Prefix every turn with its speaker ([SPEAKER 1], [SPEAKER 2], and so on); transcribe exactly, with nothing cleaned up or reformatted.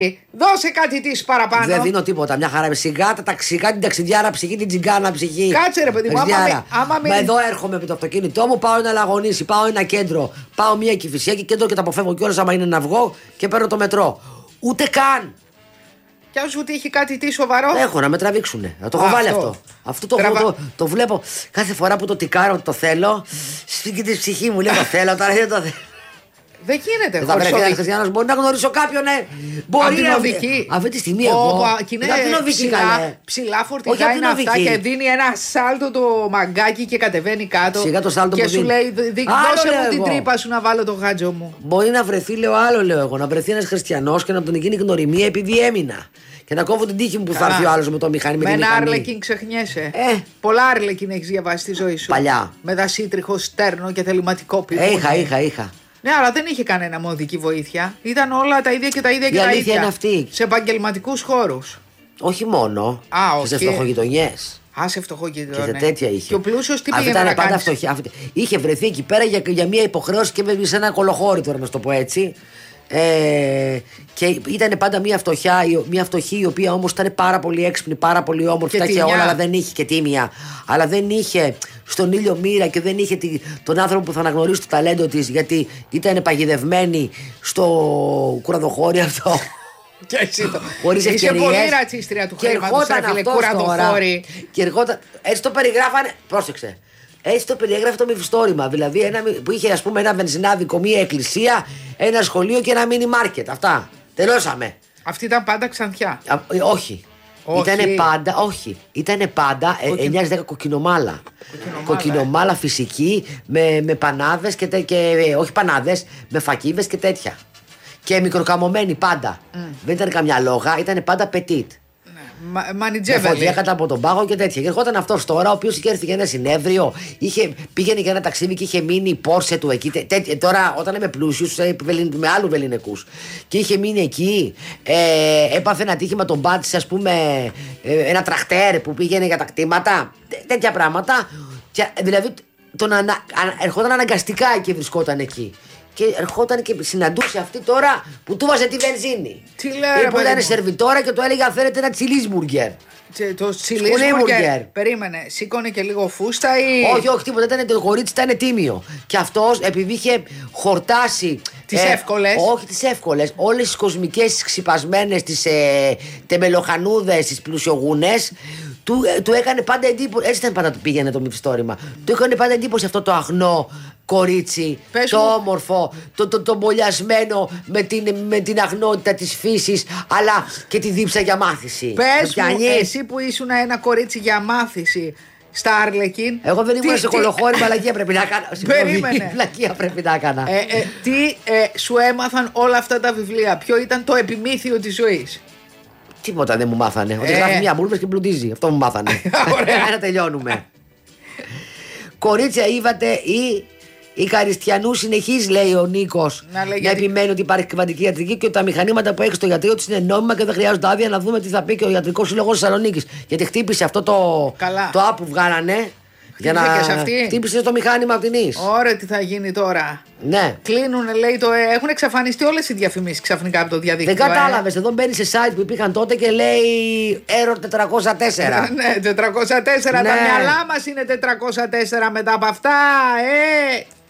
[SPEAKER 1] Δώσε κάτι τη παραπάνω.
[SPEAKER 2] Δεν δίνω τίποτα. Μια χαρά. Σιγά τα ταξικά, την ταξιδιάρα ψυχή, την τζιγκάνα ψυχή.
[SPEAKER 1] Κάτσε ρε παιδί μου. Άμα, με, άμα
[SPEAKER 2] με... Μα εδώ έρχομαι με το αυτοκίνητό μου, πάω ένα λαγονίσι, πάω ένα κέντρο, πάω μια Κηφισιά κέντρο και τα αποφεύγω κιόλας άμα είναι να βγω και παίρνω το μετρό. Ούτε καν.
[SPEAKER 1] Κι αν σου τύχει κάτι τι σοβαρό.
[SPEAKER 2] Έχω να με τραβήξουνε. Να το έχω βάλει αυτό. Αυτό το, Τραβα... το, το βλέπω κάθε φορά που το τικάρω ότι το θέλω. Σπίτι τη ψυχή μου λέει το θέλω, τώρα δεν το θέλω.
[SPEAKER 1] Δεν γίνεται.
[SPEAKER 2] Θα πρέπει ένα χριστιανό μπορεί να γνωρίσω κάποιον, ναι. Μπορεί
[SPEAKER 1] να οδική.
[SPEAKER 2] Αυτή τη στιγμή εγώ.
[SPEAKER 1] Είναι ψηλά, ψηλά φορτηγά είναι αυτά και δίνει ένα σάλτο το μαγκάκι και κατεβαίνει κάτω.
[SPEAKER 2] Σιγά το σάλτο
[SPEAKER 1] και
[SPEAKER 2] που
[SPEAKER 1] σου λέει: δώσε μου την τρύπα σου να βάλω το γάτζο μου.
[SPEAKER 2] Μπορεί να βρεθεί, λέω άλλο, λέω εγώ. Να βρεθεί ένα χριστιανό και να τον γίνει γνωριμία επειδή έμεινα. Και να κόβω την τύχη μου που θα έρθει ο άλλο με το μηχάνη.
[SPEAKER 1] Με ένα Άρλεκιν ξεχνιέσαι. Ε. Πολλά Άρλεκιν έχει διαβάσει στη ζωή σου.
[SPEAKER 2] Παλιά.
[SPEAKER 1] Με δασίτριχο, στέρνο και θεληματικό πυρήνα.
[SPEAKER 2] Είχα, είχα, είχα.
[SPEAKER 1] Ναι, αλλά δεν είχε κανένα μοδική βοήθεια. Ήταν όλα τα ίδια και τα ίδια και
[SPEAKER 2] η
[SPEAKER 1] τα ίδια.
[SPEAKER 2] Είναι αυτή.
[SPEAKER 1] Σε επαγγελματικούς χώρους.
[SPEAKER 2] Όχι μόνο.
[SPEAKER 1] Α, όχι.
[SPEAKER 2] Σε φτωχογειτονιές.
[SPEAKER 1] Α, σε φτωχογειτονιές.
[SPEAKER 2] Και σε τέτοια είχε.
[SPEAKER 1] Και ο πλούσιος τι πήγε
[SPEAKER 2] ήταν
[SPEAKER 1] να
[SPEAKER 2] πάντα
[SPEAKER 1] κάνεις.
[SPEAKER 2] φτωχή. Είχε βρεθεί εκεί πέρα για, για μια υποχρέωση και σε ένα κολοχώρι, τώρα να σου το πω έτσι. Ε, και ήταν πάντα μια, φτωχιά, μια φτωχή η οποία όμως ήταν πάρα πολύ έξυπνη, πάρα πολύ όμορφη. Τα είχε όλα, αλλά δεν είχε και τίμια. Αλλά δεν είχε στον ήλιο μοίρα και δεν είχε τη, τον άνθρωπο που θα αναγνωρίσει το ταλέντο της, γιατί ήταν παγιδευμένη στο κουραδοχώρι αυτό.
[SPEAKER 1] Και εσύ το.
[SPEAKER 2] Χωρίς
[SPEAKER 1] είσαι πολύ ρατσίστρια του χρήματος, ρε φίλε, κουραδοχώρι.
[SPEAKER 2] Και ερχόταν. Έτσι το περιγράφανε. Πρόσεξε. Έτσι το περιέγραφε το μυθιστόρημα. Δηλαδή ένα, που είχε ας πούμε ένα βενζινάδικο, μία εκκλησία, ένα σχολείο και ένα μίνι μάρκετ. Αυτά. Τελώσαμε.
[SPEAKER 1] Αυτή ήταν πάντα Ξανθιά.
[SPEAKER 2] Α, όχι. όχι. Ήτανε πάντα, όχι. Ήτανε πάντα Κοκκι... εννιά δέκα κοκκινομάλα. Κοκκινομάλα, κοκκινομάλα ε. φυσική με, με πανάδες και, τε, και όχι πανάδες, με φακίδες και τέτοια. Και μικροκαμωμένη πάντα. Mm. Δεν ήταν καμιά λόγα, ήταν πάντα petit.
[SPEAKER 1] Μανιτζέβελη.
[SPEAKER 2] Με φωτιά κάτω από τον πάγο και τέτοια. Και ερχόταν αυτό τώρα, ο οποίο είχε έρθει για ένα συνέδριο, είχε, πήγαινε για ένα ταξίδι και είχε μείνει η Πόρσε του εκεί. Τέ, τέ, τώρα, όταν είμαι πλούσιο, με άλλου Βεληνικού. Και είχε μείνει εκεί. Ε, έπαθε ένα τύχημα τον πάτησε, α πούμε, ε, ένα τραχτέρ που πήγαινε για τα κτήματα. Τέ, τέτοια πράγματα. Και, δηλαδή, τον ανα, ερχόταν αναγκαστικά και βρισκόταν εκεί. Και ερχόταν και συναντούσε αυτή τώρα που του βάζε τη βενζίνη.
[SPEAKER 1] Τι λέει,
[SPEAKER 2] που ήταν σερβιτόρα και του έλεγε αν θέλετε ένα τσιλίσμπουργκερ.
[SPEAKER 1] Το τσιλίσμπουργκερ. Περίμενε, σήκωνε και λίγο φούστα ή.
[SPEAKER 2] Όχι, όχι, τίποτα. Ήταν, το κορίτσι ήταν τίμιο. Και αυτό επειδή είχε χορτάσει.
[SPEAKER 1] Τις ε, εύκολες.
[SPEAKER 2] Όχι τις εύκολες. Όλες τις κοσμικές, τις ξυπασμένες, τις ε, τεμελοχανούδες, τις πλουσιογούνες. Του, ε, του έκανε πάντα εντύπωση. Έτσι ήταν πάντα του πήγαινε το μυθιστόρημα. Του έκανε πάντα εντύπωση αυτό το αγνό κορίτσι, πες το μου. Όμορφο, το, το, το μπολιασμένο με την, με την αγνότητα της φύσης, αλλά και τη δίψα για μάθηση.
[SPEAKER 1] Πες μου, εσύ που ήσουν ένα κορίτσι για μάθηση στα Άρλεκιν.
[SPEAKER 2] Εγώ δεν ήμουν σε κολοχώρι, μαλακία πρέπει να κάνω.
[SPEAKER 1] Περίμενε.
[SPEAKER 2] Πλακία πρέπει να έκανα.
[SPEAKER 1] Ε, ε, τι ε, σου έμαθαν όλα αυτά τα βιβλία, ποιο ήταν το επιμήθειο της ζωής?
[SPEAKER 2] Τίποτα δεν μου μάθανε. Ότι ε. γράφει μια μπουρμπες και μπλουτίζει. Αυτό μου μάθανε. Ωραία, να τελειώνουμε. Κορίτσια είδατε ή. Η Καριστιανού συνεχίζει, λέει ο Νίκος, να, να γιατί... επιμένει ότι υπάρχει κυβαντική ιατρική και ότι τα μηχανήματα που έχει στο ιατρείο της είναι νόμιμα και δεν χρειάζονται άδεια. Να δούμε τι θα πει και ο Ιατρικός Σύλλογος Θεσσαλονίκης. Γιατί χτύπησε αυτό το, το app που βγάλανε. Για να
[SPEAKER 1] αυτή.
[SPEAKER 2] Χτύπησε το μηχάνημα αυτήν.
[SPEAKER 1] Ωραία, τι θα γίνει τώρα.
[SPEAKER 2] Ναι.
[SPEAKER 1] Κλείνουν, λέει, το, έχουν εξαφανιστεί όλες οι διαφημίσεις ξαφνικά από το διαδίκτυο.
[SPEAKER 2] Δεν κατάλαβες. Ε. Εδώ μπαίνει σε site που υπήρχαν τότε και λέει Error τετρακόσια τέσσερα.
[SPEAKER 1] Ναι, τετρακόσια τέσσερα. Ναι. Τα μυαλά μας είναι τετρακόσια τέσσερα μετά από αυτά. Ε.